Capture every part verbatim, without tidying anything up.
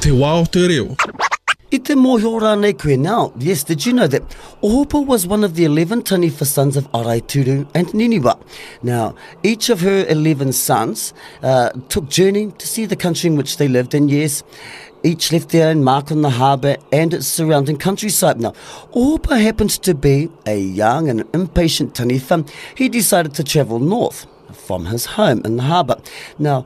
Te wā o te reo. I te mōhio rānei koe now. Yes, did you know that Ohopa was one of the eleven taniwha sons of Araituru and Niniwa? Now, each of her eleven sons uh, took journey to see the country in which they lived, and yes, each left their own mark on the harbour and its surrounding countryside. Now, Ohopa happened to be a young and impatient taniwha. He decided to travel north from his home in the harbour. Now,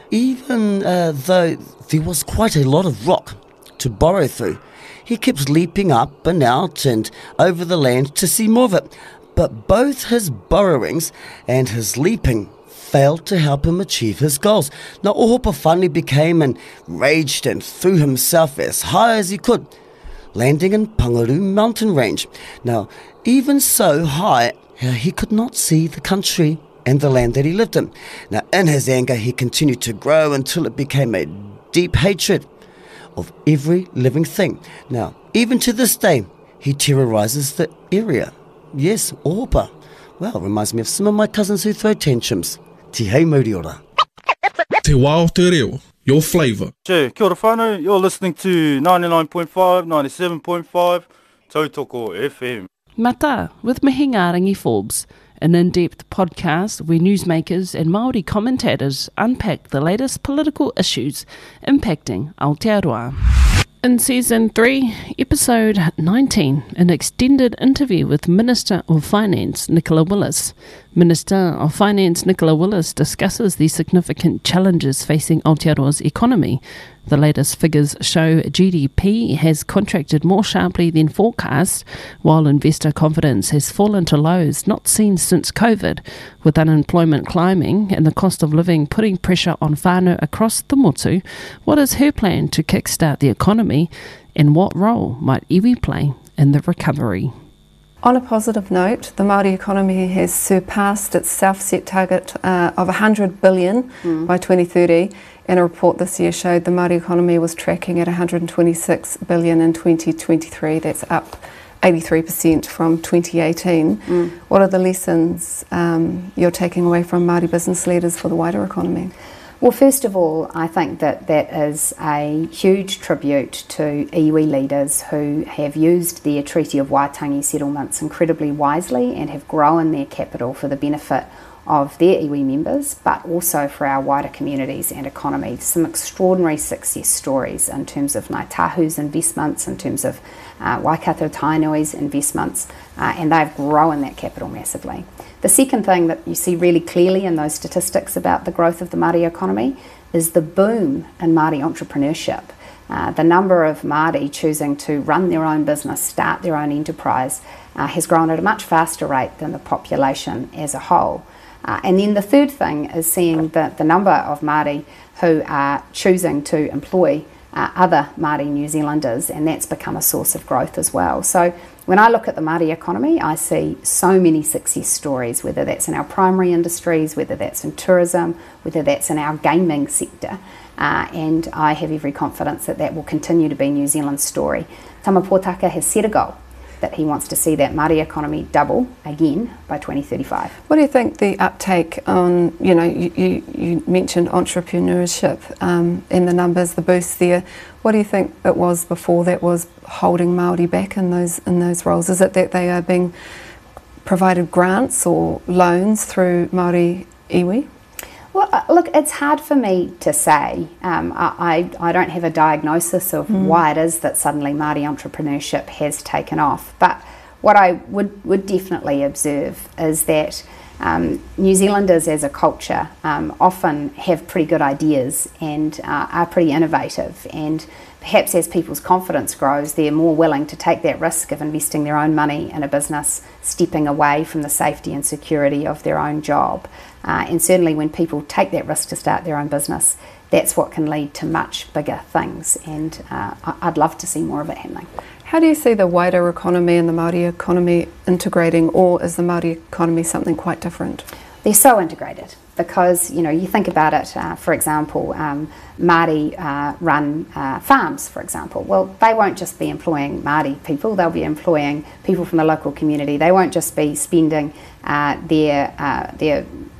even uh, though there was quite a lot of rock to borrow through, he kept leaping up and out and over the land to see more of it. But both his burrowings and his leaping failed to help him achieve his goals. Now, Ohopa finally became enraged and threw himself as high as he could, landing in Pangaru mountain range. Now, even so high, he could not see the country and the land that he lived in. Now, in his anger, he continued to grow until it became a deep hatred of every living thing. Now, even to this day, he terrorizes the area. Yes, Ohopa. Well, reminds me of some of my cousins who throw tantrums. Te hei mauri ora. Te wā o te reo, your flavour. Che, kia ora whānau, you're listening to ninety-nine point five, ninety-seven point five, Tautoko F M. Mata, with Mihinga Rangi Forbes, an in-depth podcast where newsmakers and Māori commentators unpack the latest political issues impacting Aotearoa. In Season three, Episode nineteen, an extended interview with Minister of Finance Nicola Willis. Minister of Finance Nicola Willis discusses the significant challenges facing Aotearoa's economy. The latest figures show G D P has contracted more sharply than forecast, while investor confidence has fallen to lows not seen since COVID, with unemployment climbing and the cost of living putting pressure on whānau across the motu. What is her plan to kickstart the economy, and what role might iwi play in the recovery? On a positive note, the Māori economy has surpassed its self-set target uh, of one hundred billion mm. by twenty thirty, and a report this year showed the Māori economy was tracking at one hundred twenty-six billion in twenty twenty-three. That's up eighty-three percent from twenty eighteen. Mm. What are the lessons um, you're taking away from Māori business leaders for the wider economy? Well, first of all, I think that that is a huge tribute to iwi leaders who have used their Treaty of Waitangi settlements incredibly wisely and have grown their capital for the benefit of their iwi members, but also for our wider communities and economy. Some extraordinary success stories in terms of Ngāi Tahu's investments, in terms of uh, Waikato Tainui's investments, uh, and they've grown that capital massively. The second thing that you see really clearly in those statistics about the growth of the Māori economy is the boom in Māori entrepreneurship. Uh, the number of Māori choosing to run their own business, start their own enterprise, uh, has grown at a much faster rate than the population as a whole. Uh, and then the third thing is seeing the, the number of Māori who are choosing to employ uh, other Māori New Zealanders, and that's become a source of growth as well. So when I look at the Māori economy, I see so many success stories, whether that's in our primary industries, whether that's in tourism, whether that's in our gaming sector, uh, and I have every confidence that that will continue to be New Zealand's story. Tama Potaka has set a goal that he wants to see that Māori economy double again by twenty thirty-five. What do you think the uptake on, you know, you, you, you mentioned entrepreneurship um, and the numbers, the boost there. What do you think it was before that was holding Māori back in those in those roles? Is it that they are being provided grants or loans through Māori iwi? Well, uh, look, it's hard for me to say. Um, I, I don't have a diagnosis of mm. why it is that suddenly Māori entrepreneurship has taken off. But what I would, would definitely observe is that um, New Zealanders as a culture um, often have pretty good ideas and uh, are pretty innovative. And perhaps as people's confidence grows, they're more willing to take that risk of investing their own money in a business, stepping away from the safety and security of their own job. Uh, and certainly when people take that risk to start their own business, that's what can lead to much bigger things. And uh, I'd love to see more of it happening. How do you see the wider economy and the Māori economy integrating, or is the Māori economy something quite different? They're so integrated because, you know, you think about it, uh, for example, um, Māori uh, run uh, farms, for example. Well, they won't just be employing Māori people, they'll be employing people from the local community. They won't just be spending uh, their, uh, their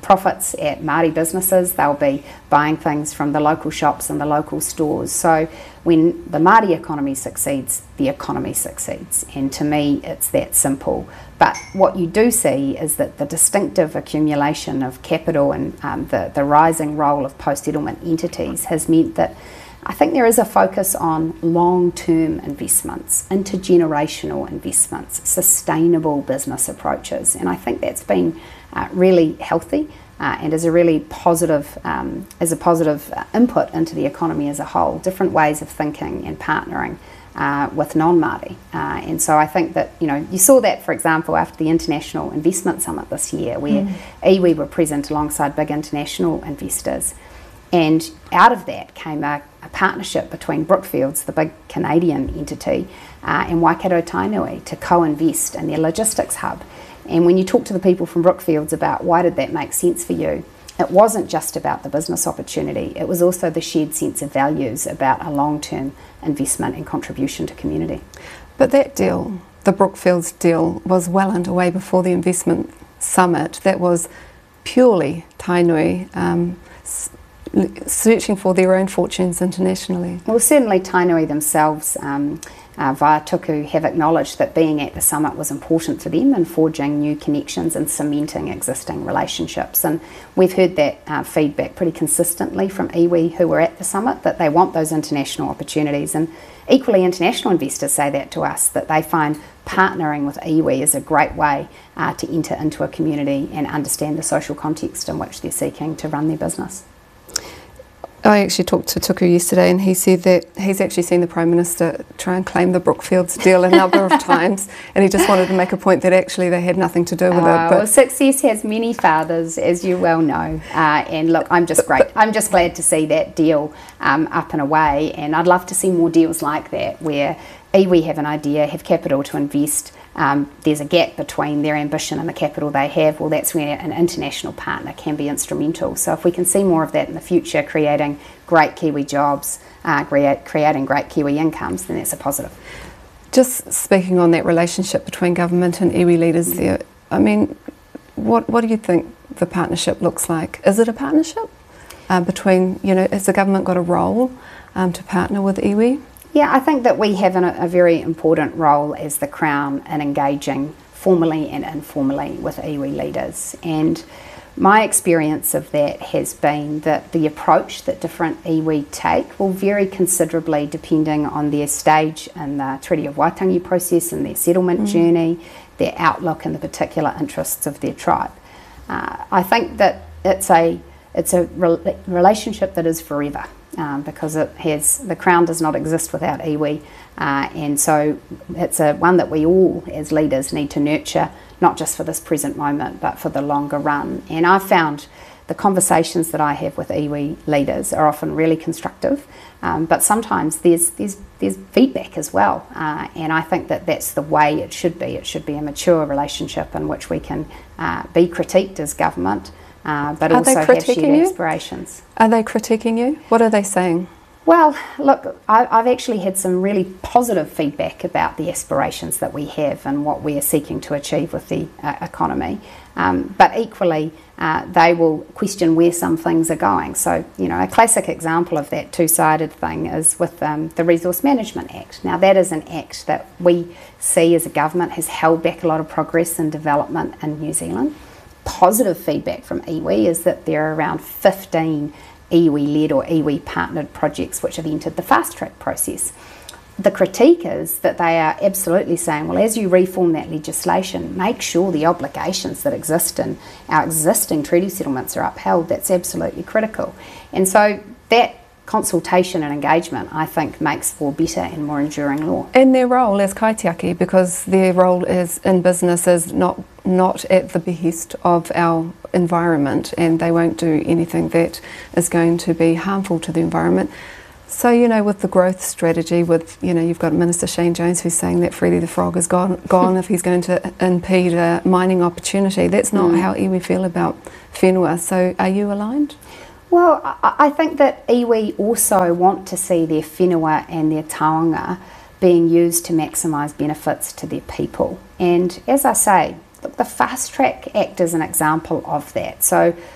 profits at Māori businesses. They'll be buying things from the local shops and the local stores. So when the Māori economy succeeds, the economy succeeds. And to me, it's that simple. But what you do see is that the distinctive accumulation of capital and um, the, the rising role of post-settlement entities has meant that I think there is a focus on long-term investments, intergenerational investments, sustainable business approaches, and I think that's been uh, really healthy uh, and is a really positive, um, is a positive uh, input into the economy as a whole. Different ways of thinking and partnering uh, with non-Māori, uh, and so I think that you know you saw that, for example, after the International Investment Summit this year, where mm. iwi were present alongside big international investors. And out of that came a, a partnership between Brookfields, the big Canadian entity, uh, and Waikato Tainui to co-invest in their logistics hub. And when you talk to the people from Brookfields about why did that make sense for you, it wasn't just about the business opportunity, it was also the shared sense of values about a long-term investment and contribution to community. But that deal, the Brookfields deal, was well underway before the investment summit. That was purely Tainui um, searching for their own fortunes internationally. Well, certainly Tainui themselves, um, uh, via Tuku, have acknowledged that being at the summit was important to them in forging new connections and cementing existing relationships. And we've heard that uh, feedback pretty consistently from iwi who were at the summit, that they want those international opportunities. And equally, international investors say that to us, that they find partnering with iwi is a great way uh, to enter into a community and understand the social context in which they're seeking to run their business. I actually talked to Tuku yesterday, and he said that he's actually seen the Prime Minister try and claim the Brookfields deal a number of times, and he just wanted to make a point that actually they had nothing to do with uh, it. But well, success has many fathers, as you well know, uh, and look, I'm just great. I'm just glad to see that deal um, up and away, and I'd love to see more deals like that where iwi have an idea, have capital to invest. Um, there's a gap between their ambition and the capital they have. Well, that's where an international partner can be instrumental. So if we can see more of that in the future, creating great Kiwi jobs, uh, create, creating great Kiwi incomes, then that's a positive. Just speaking on that relationship between government and iwi leaders mm-hmm. there, I mean, what, what do you think the partnership looks like? Is it a partnership uh, between, you know, has the government got a role um, to partner with iwi? Yeah, I think that we have an, a very important role as the Crown in engaging formally and informally with iwi leaders. And my experience of that has been that the approach that different iwi take will vary considerably depending on their stage in the Treaty of Waitangi process and their settlement mm. journey, their outlook and the particular interests of their tribe. Uh, I think that it's a, it's a re- relationship that is forever. Um, because it has, the Crown does not exist without iwi, uh, and so it's a one that we all as leaders need to nurture, not just for this present moment but for the longer run. And I've found the conversations that I have with iwi leaders are often really constructive, um, but sometimes there's, there's, there's feedback as well, uh, and I think that that's the way it should be. It should be a mature relationship in which we can uh, be critiqued as government, Uh, but are also they have shared you? aspirations. Are they critiquing you? What are they saying? Well, look, I, I've actually had some really positive feedback about the aspirations that we have and what we are seeking to achieve with the uh, economy. Um, but equally, uh, they will question where some things are going. So, you know, a classic example of that two-sided thing is with um, the Resource Management Act. Now, that is an act that we see as a government has held back a lot of progress and development in New Zealand. Positive feedback from iwi is that there are around fifteen iwi-led or iwi-partnered projects which have entered the fast-track process. The critique is that they are absolutely saying, well, as you reform that legislation, make sure the obligations that exist in our existing treaty settlements are upheld. That's absolutely critical. And so that consultation and engagement, I think, makes for better and more enduring law. And their role as kaitiaki, because their role is in business is not not at the behest of our environment, and they won't do anything that is going to be harmful to the environment. So, you know, with the growth strategy, with, you know, you've got Minister Shane Jones who's saying that Freddie the Frog is gone, gone if he's going to impede a mining opportunity. That's not mm. how iwi feel about whenua. So are you aligned? Well, I think that iwi also want to see their whenua and their taonga being used to maximise benefits to their people. And as I say, look, the Fast Track Act is an example of that. So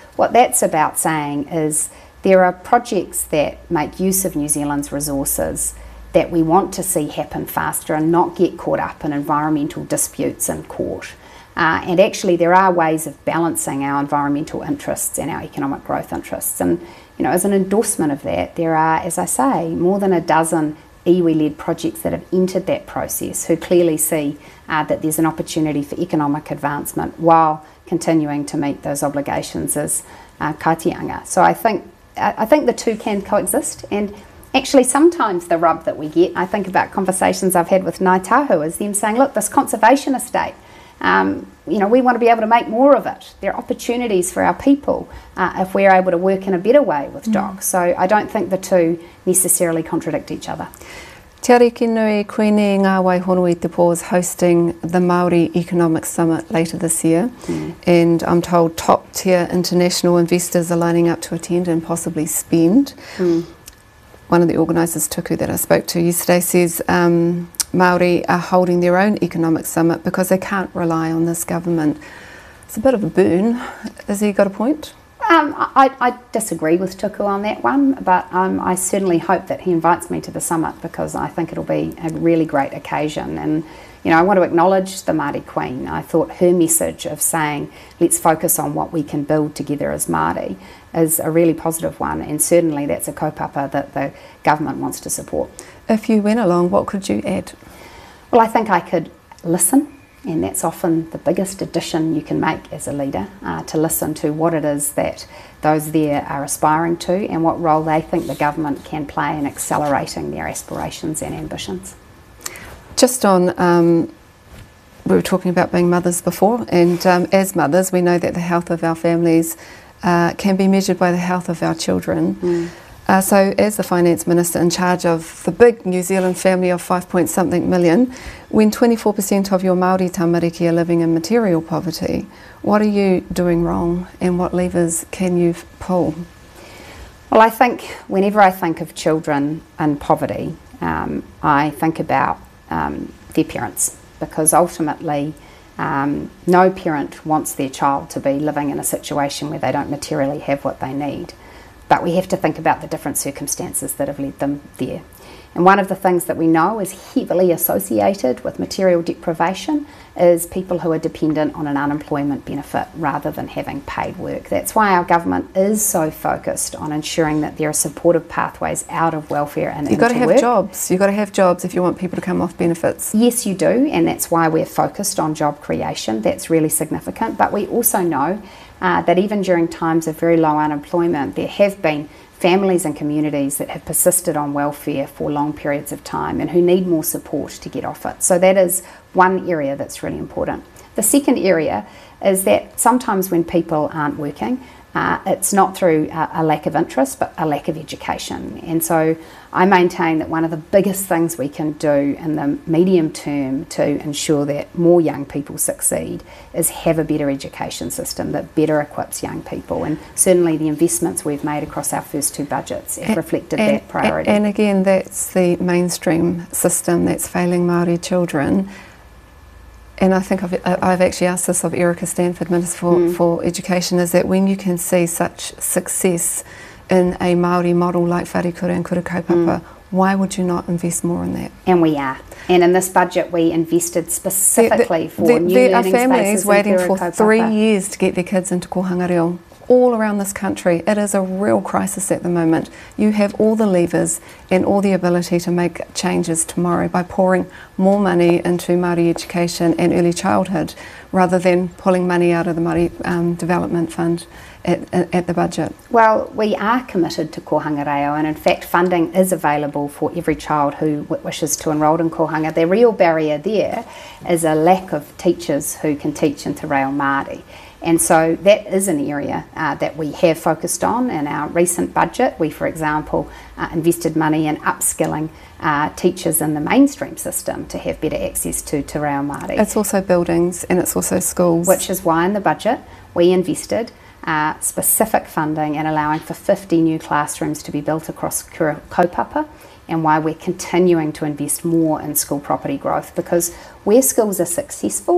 what that's about saying is there are projects that make use of New Zealand's resources that we want to see happen faster and not get caught up in environmental disputes in court. Uh, and actually there are ways of balancing our environmental interests and our economic growth interests. And you know, as an endorsement of that, there are, as I say, more than a dozen iwi-led projects that have entered that process who clearly see uh, that there's an opportunity for economic advancement while continuing to meet those obligations as uh, kaitianga. So I think, I think the two can coexist, and actually sometimes the rub that we get, I think about conversations I've had with Ngāi Tahu, is them saying, look, this conservation estate, Um, you know, we want to be able to make more of it. There are opportunities for our people uh, if we're able to work in a better way with D O C. Mm. So I don't think the two necessarily contradict each other. Te ariki nui koine ngā Waihonui Te Pō is hosting the Māori Economic Summit later this year, mm. and I'm told top tier international investors are lining up to attend and possibly spend. Mm. One of the organisers, Tuku, that I spoke to yesterday, says um, Māori are holding their own economic summit because they can't rely on this government. It's a bit of a boon. Has he got a point? Um, I, I disagree with Tuku on that one, but um, I certainly hope that he invites me to the summit because I think it'll be a really great occasion. And you know, I want to acknowledge the Māori Queen. I thought her message of saying, let's focus on what we can build together as Māori is a really positive one, and certainly that's a kaupapa that the government wants to support. If you went along, what could you add? Well, I think I could listen, and that's often the biggest addition you can make as a leader, uh, to listen to what it is that those there are aspiring to and what role they think the government can play in accelerating their aspirations and ambitions. Just on, um, we were talking about being mothers before, and um, as mothers we know that the health of our families uh, can be measured by the health of our children. Mm. Uh, so as the Finance Minister in charge of the big New Zealand family of five point something million, when twenty-four percent of your Māori tamariki are living in material poverty, what are you doing wrong and what levers can you pull? Well, I think whenever I think of children in poverty, um, I think about um, their parents, because ultimately um, no parent wants their child to be living in a situation where they don't materially have what they need. But we have to think about the different circumstances that have led them there. And one of the things that we know is heavily associated with material deprivation is people who are dependent on an unemployment benefit rather than having paid work. That's why our government is so focused on ensuring that there are supportive pathways out of welfare and into work. You've got to have jobs. You've got to have jobs if you want people to come off benefits. Yes, you do, and that's why we're focused on job creation. That's really significant. But we also know uh, that even during times of very low unemployment, there have been families and communities that have persisted on welfare for long periods of time and who need more support to get off it. So that is one area that's really important. The second area is that sometimes when people aren't working, uh, it's not through a, a lack of interest but a lack of education. And so I maintain that one of the biggest things we can do in the medium term to ensure that more young people succeed is have a better education system that better equips young people, and certainly the investments we've made across our first two budgets have and, reflected and, that priority. And again, that's the mainstream system that's failing Māori children. And I think I've, I've actually asked this of Erica Stanford, Minister for, mm. for Education, is that when you can see such success in a Māori model like Wharekura and Kura Kaupapa, mm. why would you not invest more in that? And we are. And in this budget we invested specifically the, the, for the, new there learning are families spaces waiting in for Kaupapa. three years to get their kids into kohanga reo. All around this country, it is a real crisis at the moment. You have all the levers and all the ability to make changes tomorrow by pouring more money into Māori education and early childhood rather than pulling money out of the Māori um, Development Fund at, at, at the budget. Well, we are committed to kohanga reo, and in fact funding is available for every child who w wishes to enrol in kohanga. The real barrier there is a lack of teachers who can teach in te reo Māori. And so that is an area uh, that we have focused on in our recent budget. We, for example, uh, invested money in upskilling uh, teachers in the mainstream system to have better access to te reo Māori. It's also buildings and it's also schools. Which is why in the budget we invested uh, specific funding in allowing for fifty new classrooms to be built across Kura Kaupapa, and why we're continuing to invest more in school property growth, because where schools are successful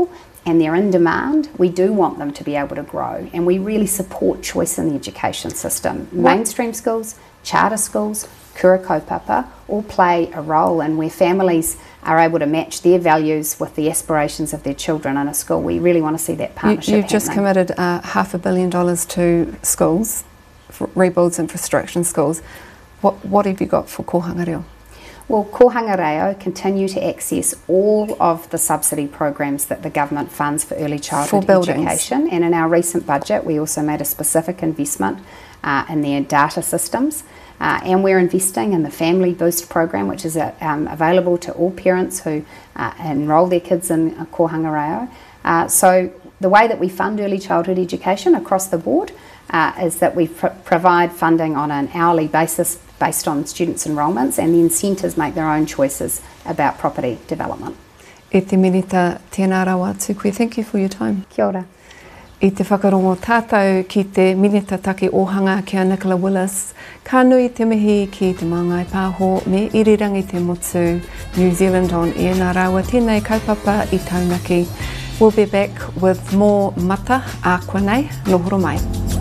and they're in demand, we do want them to be able to grow, and we really support choice in the education system. What? Mainstream schools, charter schools, kura kaupapa all play a role in where families are able to match their values with the aspirations of their children in a school. We really want to see that You, partnership you've just happening. committed uh, half a billion dollars to schools, for rebuilds, infrastructure in schools. What, what have you got for Kohanga Reo? Well, Kohanga Reo continue to access all of the subsidy programs that the government funds for early childhood For buildings. education, and in our recent budget we also made a specific investment uh, in their data systems, uh, and we're investing in the Family Boost program, which is uh, um, available to all parents who uh, enrol their kids in uh, Kohanga Reo. Uh, so the way that we fund early childhood education across the board uh, is that we pr provide funding on an hourly basis based on students' enrolments, and then centres make their own choices about property development. E te minita tēnā rau atu koe. Thank you for your time. Kia ora. I te whakarongo tātou ki te minita take ohanga kia Nicola Willis, ka nui te mihi ki te māngai pāho me irirangi te motu New Zealand on air. Nā rawa tēnei kaupapa I taunaki. We'll be back with more mata a koe nei, nohoro mai.